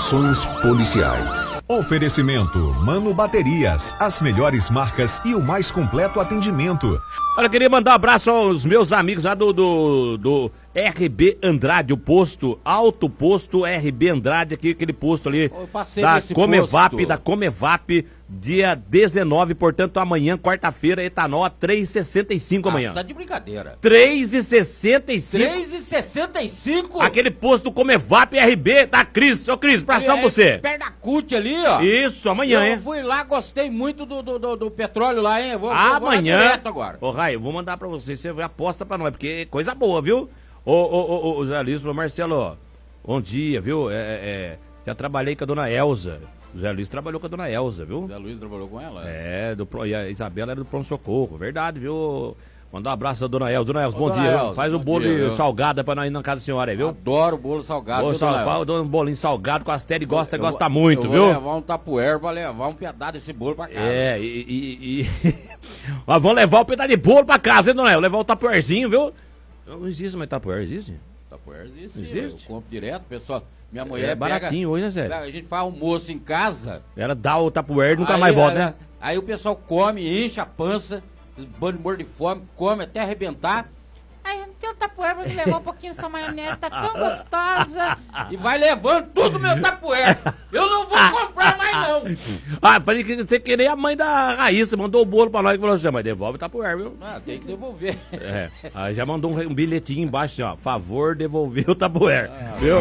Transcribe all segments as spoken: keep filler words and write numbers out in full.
Informações policiais. Oferecimento Mano Baterias, as melhores marcas e o mais completo atendimento. Olha, eu queria mandar um abraço aos meus amigos lá do, do, do R B Andrade, o posto, Alto Posto R B Andrade, aqui, aquele posto ali da Comevap, posto. da Comevap, dia dezenove, portanto amanhã, quarta-feira, etanol a três e sessenta e cinco ah, amanhã. Você tá de brincadeira. três e sessenta e cinco. três e sessenta e cinco? Aquele posto do Comevap R B da Cris. Ô Cris, abração pra você. Perto da C U T ali, ó. Isso, amanhã, hein? Eu fui lá, gostei muito do, do, do, do petróleo lá, hein? Vou, amanhã. Vou lá direto agora. Ô, Raio, eu vou mandar pra você, você aposta pra nós, porque é coisa boa, viu? Ô, ô, ô, ô, Zé Luiz falou, Marcelo, ó, bom dia, viu? É, é, já trabalhei com a dona Elza. O Zé Luiz trabalhou com a dona Elza, viu? O Zé Luiz trabalhou com ela? É, do, e a Isabela era do pronto-socorro, verdade, viu? Mandar um abraço da dona Elza. Dona Elza, Ô, bom dona dia. Elza, Faz o bom bolo dia, salgado pra nós ir na casa da senhora aí, viu? Adoro bolo salgado, Bolo viu, sal, dona Elza? fala, um bolinho salgado com as Teri gosta, Eu gosta vou- muito, eu viu? Vou levar um tapuer pra levar um pedaço desse bolo pra casa. É, e... e, e... Nós vamos levar o pedaço de bolo pra casa, hein, dona Elza? Levar o tapuerzinho, viu? Não existe mais tapuer, existe? Tapuer existe, Existe? eu compro direto, pessoal. Minha mulher É baratinho pega, hoje, né, Zé? A gente faz almoço em casa. Ela dá o tapuer e nunca aí, mais volta, aí, né? Aí o pessoal come, enche a pança, bando de morro de fome, come até arrebentar. Aí não tem o tapuer pra me levar um pouquinho dessa maionese, tá tão gostosa. E vai levando tudo meu tapuer. Eu não vou comprar mais não. Ah, falei que você queria a mãe da Raíssa, mandou o bolo pra nós e falou assim, mas devolve o tapuer, viu? Ah, tem que devolver. É, aí já mandou um, um bilhetinho embaixo assim, ó, favor devolver o tapuer, Ah, viu?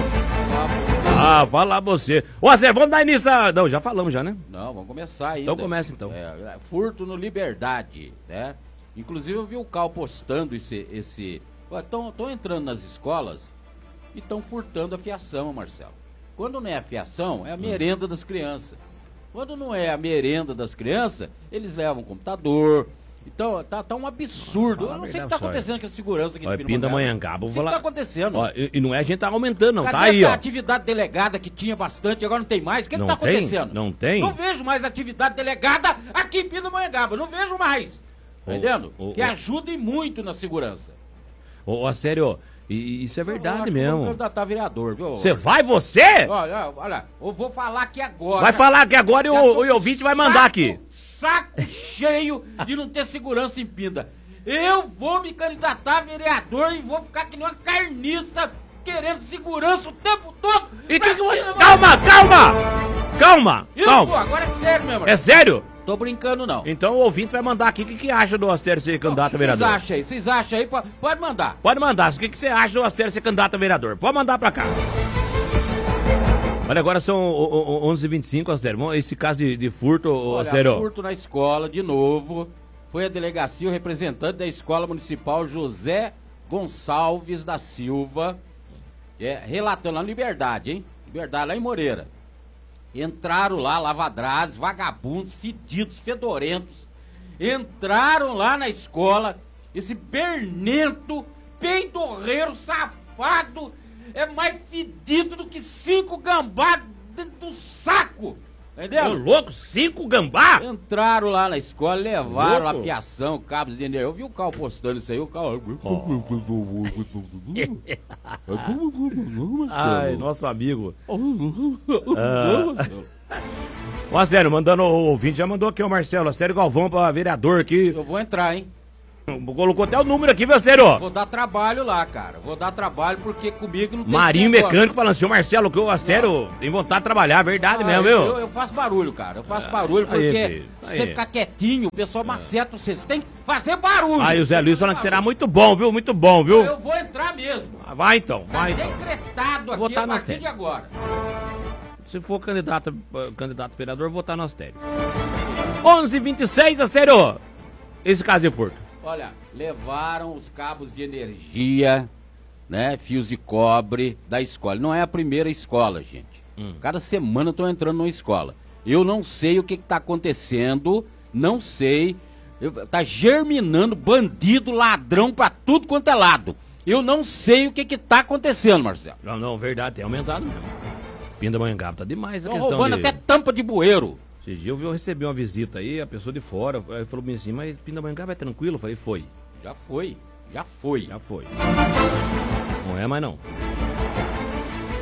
Ah, fala lá você. Ô, Zé, vamos dar início a... Não, já falamos já, né? Não, vamos começar ainda. Então começa, então. É, furto no Liberdade, né? Inclusive eu vi o Cal postando esse... esse... Estão entrando nas escolas e estão furtando a fiação, Marcelo. Quando não é a fiação, é a merenda das crianças. Quando não é a merenda das crianças, eles levam computador. Então, tá, tá um absurdo. Fala Eu não a sei o que verdade, tá acontecendo com a segurança aqui Olha, no Pindamonhangaba, Não vou sei o que falar... tá acontecendo. Ó, e, e não é a gente tá aumentando, não, Cadê tá aí, a ó. atividade delegada que tinha bastante, agora não tem mais? O que, que Não tá tem? acontecendo? Não tem? Não vejo mais atividade delegada aqui em Pindamonhangaba, não vejo mais. Tá Ô, entendendo? ô, que ô. ajude muito na segurança. Ô, ó, sério, e, isso é verdade eu acho que eu vou mesmo. candidatar a vereador, viu? Você vai, você? Olha, olha, eu vou falar aqui agora. Vai falar aqui agora e Já tô o, o com ouvinte vai mandar saco- aqui. Saco cheio de não ter segurança em Pinda. Eu vou me candidatar a vereador e vou ficar que nem uma carniça querendo segurança o tempo todo. E pra que que você... Pinda, Calma, calma! Calma, Isso, pô, calma. agora é sério mesmo. É sério? Tô brincando não. Então o ouvinte vai mandar aqui o que, que acha do Astério ser candidato a Vocês vereador. acham aí? Vocês acham aí? Pode, pode mandar. Pode mandar. O que, que você acha do Astério ser candidato a vereador? Pode mandar pra cá. Olha, agora são onze e vinte e cinco, Astério. Esse caso de, de furto, Olha, Astério. furto na escola, de novo. Foi a delegacia, o representante da Escola Municipal, José Gonçalves da Silva, é, relatando lá no Liberdade, hein? Liberdade, lá em Moreira. Entraram lá, lavadrazes, vagabundos, fedidos, fedorentos. Entraram lá na escola, esse bernento, peidorreiro, safado, é mais fedido do que cinco gambá dentro do saco. Ô, Entendeu? louco, cinco gambá? Entraram lá na escola, levaram Louco. a fiação, cabos de energia. Eu vi o Cal postando isso aí, o Cal... Ai, nosso amigo. Ah. Ô, Astério, mandando o ouvinte, já mandou aqui o Marcelo, Astério Galvão pra vereador aqui. Eu vou entrar, hein? Colocou até o número aqui, viu, Astério? Vou dar trabalho lá, cara. Vou dar trabalho porque comigo não tem... Marinho esse negócio. Mecânico falando assim, ô Marcelo, que o Astério tem vontade de trabalhar, verdade Ah, mesmo, eu, viu? eu, eu faço barulho, cara. Eu faço barulho aí, porque filho, se aí. você ficar quietinho, o pessoal maceta você. Você tem que fazer barulho. Aí o Zé Luiz falando que será muito bom, viu? Muito bom, Eu viu? vou entrar mesmo. Vai então, Tá vai então. decretado aqui Votar a na partir tela. de agora. Se for candidato, eh, candidato a vereador, votar no Astério. onze e vinte e seis, Astério. Esse caso de furto. Olha, levaram os cabos de energia, né, fios de cobre da escola. Não é a primeira escola, gente. Hum. Cada semana estão entrando numa escola. Eu não sei o que está acontecendo, não sei. Eu, tá germinando bandido, ladrão pra tudo quanto é lado. Eu não sei o que que tá acontecendo, Marcelo. Não, não, verdade, tem aumentado mesmo. Pindamonhangaba tá demais a Estão questão roubando de... até tampa de bueiro. Esses dias eu vi- eu recebi uma visita aí, a pessoa de fora, aí falou bem assim, mas Pindamonhangaba é tranquilo? Eu falei, foi. Já foi, já foi. Já foi. Não é mais não.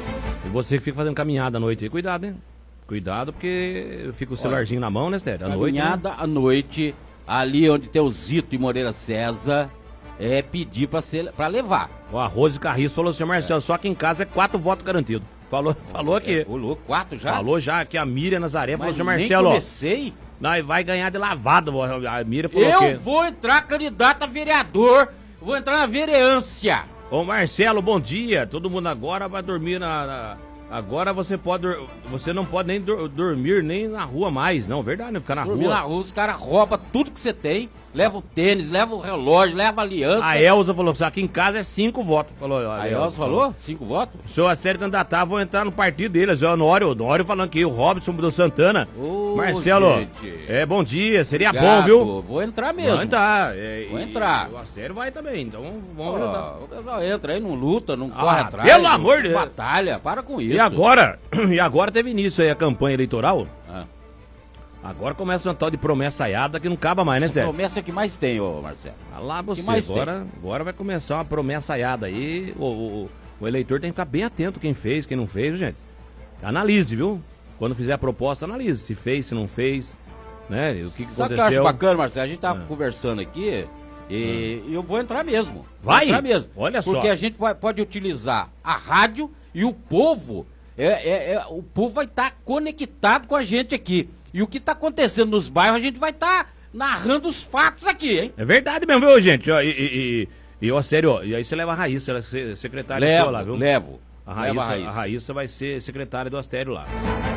E você que fica fazendo caminhada à noite aí, cuidado, hein? Cuidado, porque fica o celularzinho na mão, né, Stério? À noite. Caminhada à noite, ali onde tem o Zito e Moreira César, é pedir pra, ser, pra levar. O Arroz e Carriço falou assim, Marcelo, é. só que em casa é quatro votos garantidos. Falou, falou aqui. Ô, louco, quatro já? Falou já que a Miriam Nazaré Mas falou assim, nem Marcelo, comecei. ó, nós vai ganhar de lavada. A Miriam falou Eu que... vou entrar candidato a vereador, vou entrar na vereância. Ô Marcelo, bom dia. Todo mundo agora vai dormir na... na... Agora você pode, você não pode nem dur- dormir nem na rua mais, não, verdade, né? Ficar na Dormir rua. na rua, os caras roubam tudo que você tem, leva o tênis, leva o relógio, leva a aliança. A Elza falou que aqui em casa é cinco votos. Falou, A Elza falou? Cinco votos? Se eu a série candidatar, vou entrar no partido deles. O Honório, o Honório falando que o Robson do Santana. Ô, Marcelo, gente. é bom dia, seria Obrigado, bom, viu? Vou entrar mesmo. Vai entrar. É, Vou e- entrar. E o Astério vai também, então vamos Ó, entrar. o pessoal entra aí, não luta, não Ah, corre atrás. pelo não amor de Deus. Batalha, para com isso. E agora, e agora teve início aí a campanha eleitoral. Ah. Agora começa uma tal de promessaiada que não acaba mais, né, Essa Sérgio? promessa que mais tem, ô Marcelo. Ah, lá você, mais agora, agora vai começar uma promessaiada aí. O, o, o eleitor tem que ficar bem atento quem fez, quem não fez, gente. Analise, viu? Quando fizer a proposta, analise se fez, se não fez, né? O que, que Sabe o que eu aconteceu. acho bacana, Marcelo? A gente tava Ah. conversando aqui e eu vou entrar mesmo. Vai? Vou entrar mesmo. Olha só. Porque a gente vai- pode utilizar a rádio e o povo, é, é- é- o povo vai estar conectado com a gente aqui. E o que está acontecendo nos bairros, a gente vai estar narrando os fatos aqui, hein? É verdade mesmo, viu, gente? Ó, E, e, e, e, ó, sério, ó, e aí você leva a Raíssa, ela é se- secretária Levo, sua lá, viu? levo. A Levo Raíssa, a Raíssa vai ser secretária do Astério lá.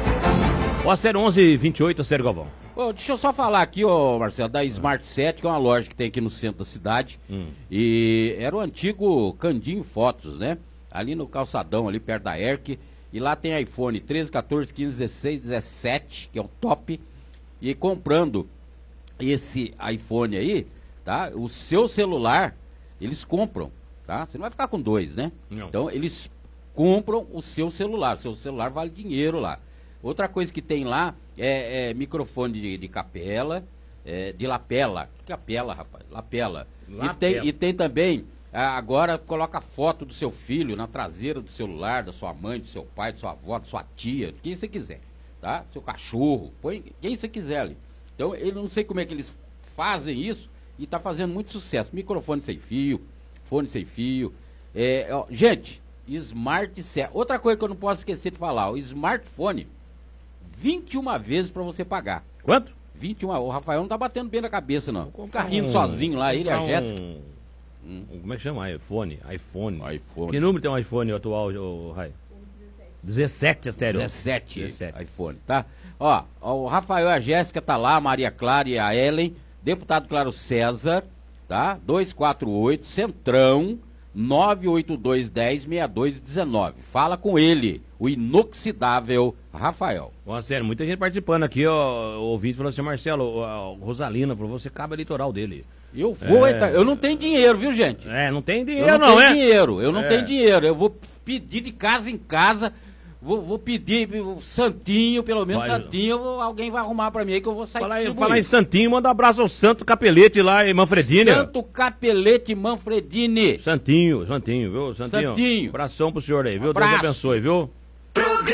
O Astério onze e vinte e oito, Astério Galvão. Ô, deixa eu só falar aqui, ô Marcelo, da Smart Set, que é uma loja que tem aqui no centro da cidade. Hum. E era o antigo Candinho Fotos, né? Ali no calçadão, ali perto da E R C. E lá tem iPhone treze, quatorze, quinze, dezesseis, dezessete, que é o top. E comprando esse iPhone aí, tá? O seu celular, eles compram, tá? Você não vai ficar com dois, né? Não. Então, eles compram o seu celular. O seu celular vale dinheiro lá. Outra coisa que tem lá é, é microfone de, de capela, é, de lapela. Que capela, rapaz? Lapela. Lapela. E tem, e tem também, ah, agora coloca a foto do seu filho na traseira do celular, da sua mãe, do seu pai, da sua avó, da sua tia, quem você quiser, tá? Seu cachorro, põe quem você quiser ali. Então, eu não sei como é que eles fazem isso e tá fazendo muito sucesso. Microfone sem fio, fone sem fio. É, ó, gente, Smart Set. Outra coisa que eu não posso esquecer de falar, o smartphone, vinte e uma vezes para você pagar. Quanto? vinte e uma. O Rafael não tá batendo bem na cabeça, não. Vou Fica comprar rindo um- sozinho lá, ele e a comprar Jéssica. um- um- Como é que chama? iPhone? iPhone. iPhone. Que número tem um iPhone atual, ô, Rai? dezessete, Astério. dezessete, dezessete. iPhone, tá? Ó, ó, o Rafael e a Jéssica tá lá, a Maria Clara e a Ellen, deputado Claro César, tá? dois quatro oito, Centrão, nove oito dois um zero, seis dois um nove. Fala com ele, o inoxidável Rafael. Ó, sério, muita gente participando aqui, ó. O ouvinte falou assim, Marcelo, a Rosalina falou, você cabe eleitoral dele. Eu vou É. entrar, eu não tenho dinheiro, viu, gente? É, não tem Eu dinheiro não, não, tenho é? dinheiro, eu não É. tenho dinheiro. Eu vou pedir de casa em casa, vou, vou pedir o santinho, pelo menos Vai. santinho, eu vou- alguém vai arrumar pra mim aí que eu vou sair Falar em, distribuindo. falar em Santinho, manda um abraço ao Santo Capelete lá em Manfredini. Santo Capelete Manfredini. Santinho, Santinho, viu? Santinho. Santinho. Abração pro senhor aí, viu? Deus Abraço. abençoe, viu?